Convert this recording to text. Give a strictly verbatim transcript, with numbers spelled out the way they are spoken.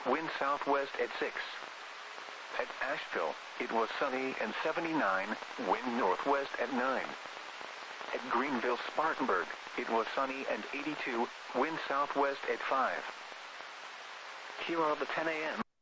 wind southwest at six. At Asheville, it was sunny and seventy-nine, wind northwest at nine. At Greenville-Spartanburg, it was sunny and eighty-two, wind southwest at five. Here are the ten A M